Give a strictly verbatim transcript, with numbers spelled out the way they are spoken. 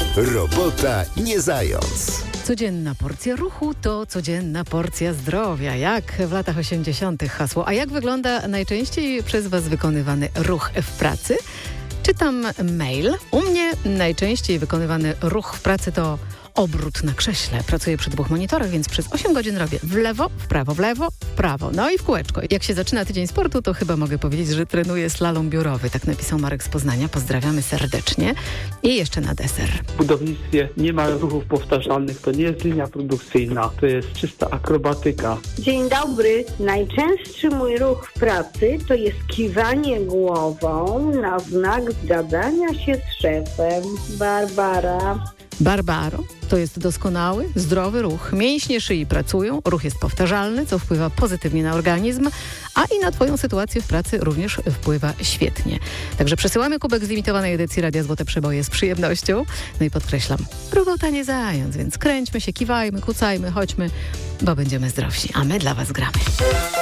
Robota nie zając. Codzienna porcja ruchu to codzienna porcja zdrowia. Jak w latach osiemdziesiątych hasło. A jak wygląda najczęściej przez Was wykonywany ruch w pracy? Czytam mail. U mnie najczęściej wykonywany ruch w pracy to obrót na krześle. Pracuję przy dwóch monitorach, więc przez osiem godzin robię w lewo, w prawo, w lewo, w prawo. No i w kółeczko. Jak się zaczyna tydzień sportu, to chyba mogę powiedzieć, że trenuję slalom biurowy. Tak napisał Marek z Poznania. Pozdrawiamy serdecznie. I jeszcze na deser. W budownictwie nie ma ruchów powtarzalnych. To nie jest linia produkcyjna. To jest czysta akrobatyka. Dzień dobry. Najczęstszy mój ruch w pracy to jest kiwanie głową na znak zgadzania się z szefem. Barbara. Barbaro, to jest doskonały, zdrowy ruch. Mięśnie szyi pracują, ruch jest powtarzalny, co wpływa pozytywnie na organizm, a i na Twoją sytuację w pracy również wpływa świetnie. Także przesyłamy kubek z limitowanej edycji Radia Złote Przeboje z przyjemnością. No i podkreślam, robota nie zając, więc kręćmy się, kiwajmy, kucajmy, chodźmy, bo będziemy zdrowsi, a my dla Was gramy.